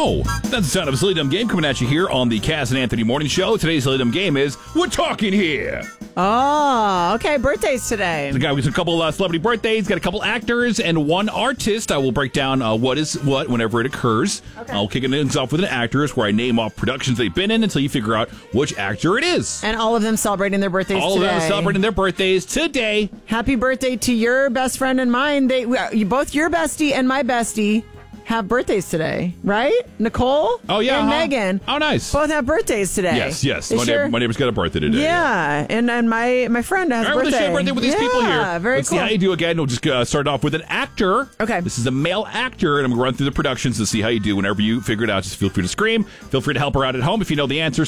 Oh, that's the sound of a Silly Dumb Game coming at you here on the Cass and Anthony Morning Show. Today's Silly Dumb Game is We're Talking Here. Oh, okay. Birthdays today. The guy with a couple celebrity birthdays, got a couple actors and one artist. I will break down what is what whenever it occurs. Okay. I'll kick it off with an actress where I name off productions they've been in until you figure out which actor it is. And all of them celebrating their birthdays today. All of them celebrating their birthdays today. Happy birthday to your best friend and mine. Both your bestie and my bestie have birthdays today, right? Nicole and Megan. Oh, nice. Both have birthdays today. Yes. My neighbor's got a birthday today. Yeah, and my friend has a birthday. We'll share a birthday with these people here. Yeah, very Let's cool. see how you do again. We'll just start off with an actor. Okay. This is a male actor, and I'm going to run through the productions to see how you do. Whenever you figure it out, just feel free to scream. Feel free to help her out at home if you know the answer.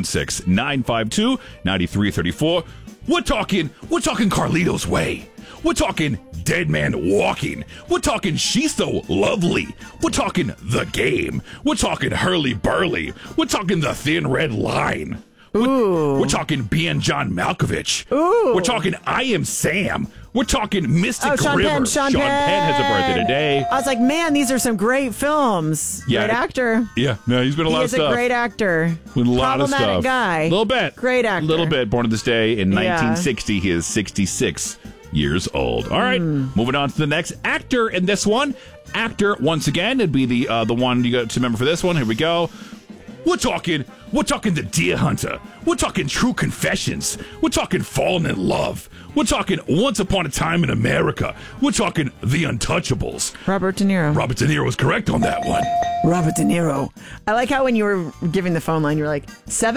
716-952-9334. We're talking Carlito's Way. We're talking Dead Man Walking. We're talking She's So Lovely. We're talking The Game. We're talking Hurly Burly. We're talking The Thin Red Line. We're talking Being John Malkovich. Ooh. We're talking I Am Sam. We're talking Mystic Sean River. Penn, Sean Penn has a birthday today. I was like, man, these are some great films. Yeah. Great actor. Yeah, no, he's been a lot of stuff. He is a great actor. With a lot of Problematic stuff. guy. A little bit. Great actor. A little bit. Born on this day in Yeah. 1960. He is 66 years old. All right, moving on to the next actor in this one. Actor, once again, it'd be the one you got to remember for this one. Here we go. We're talking The Deer Hunter. We're talking True Confessions. We're talking Falling in Love. We're talking Once Upon a Time in America. We're talking The Untouchables. Robert De Niro. Robert De Niro was correct on that one. Robert De Niro. I like how when you were giving the phone line, you were like,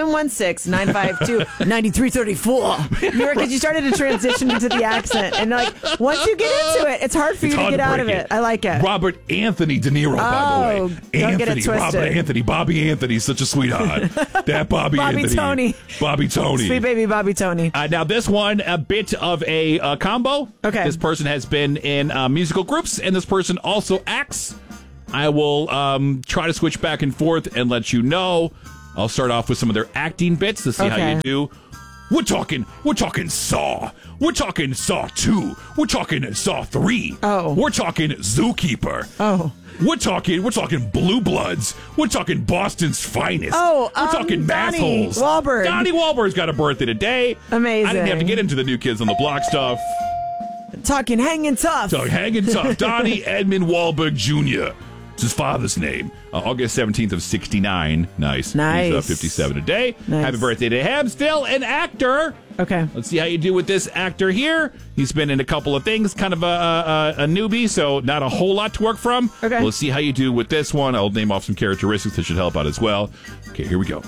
716-952-9334. Because you started to transition into the accent. And like, once you get into it, it's hard for you to get out of it. I like it. Robert Anthony De Niro, by the way. Don't get it twisted. Robert Anthony. Bobby Anthony's such a sweetheart. That Bobby Anthony. Tony. Bobby Tony. Sweet baby Bobby Tony. Now, this one, a bit of a combo. Okay. This person has been in musical groups, and this person also acts. I will try to switch back and forth and let you know. I'll start off with some of their acting bits to see how you do. We're talking Saw. We're talking Saw 2. We're talking Saw 3. Oh. We're talking Zookeeper. Oh. We're talking Blue Bloods. We're talking Boston's Finest. Oh, we're talking Donnie Massholes. Wahlberg. Donnie Wahlberg's got a birthday today. Amazing. I didn't have to get into the New Kids on the Block stuff. Talking hanging tough. So hanging tough. Donnie Edmund Wahlberg Jr. It's his father's name. August 17th of 69. Nice. He's 57 today. Nice. Happy birthday to him. Still an actor. Okay. Let's see how you do with this actor here. He's been in a couple of things, kind of a newbie, so not a whole lot to work from. Okay. Let's see how you do with this one. I'll name off some characteristics that should help out as well. Okay, here we go.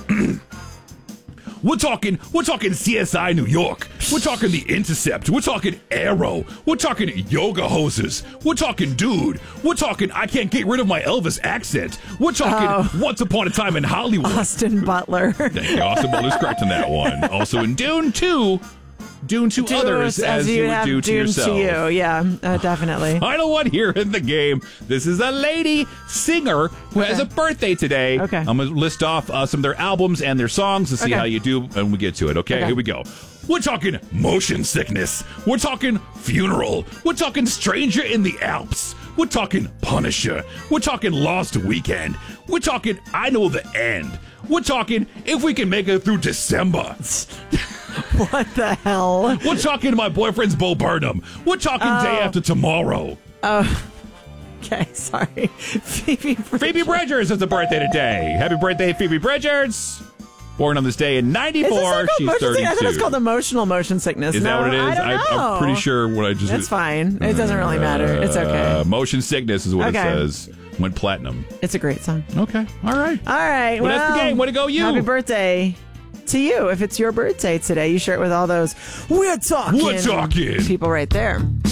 We're talking CSI New York. We're talking The Intercept. We're talking Arrow. We're talking Yoga Hoses. We're talking Dude. We're talking I Can't Get Rid of My Elvis Accent. We're talking Once Upon a Time in Hollywood. Austin Butler. Thank you. Austin Butler's correct on that one. Also in Dune 2. Dune to others as you would do to Dune yourself. to you. Yeah, definitely. Final one here in the game. This is a lady singer who has a birthday today. Okay. I'm going to list off some of their albums and their songs to see how you do when we get to it. Okay, here we go. We're talking Motion Sickness. We're talking Funeral. We're talking Stranger in the Alps. We're talking Punisher. We're talking Lost Weekend. We're talking I Know the End. We're talking If We Can Make It Through December. What the hell? We're talking My Boyfriend's Bo Burnham. We're talking Day After Tomorrow. Okay, sorry. Phoebe Bridgers has a birthday today. Happy birthday, Phoebe Bridgers. Born on this day in 94. She's 32. I thought it's called emotional motion sickness. Is that what it is? I don't know. I'm pretty sure what I just... That's fine. It doesn't really matter. It's okay. Motion sickness is what it says. Went platinum. It's a great song. Okay. All right. All right. Well, that's the game. Way to go, you. Happy birthday to you. If it's your birthday today, you share it with all those We're Talking people right there.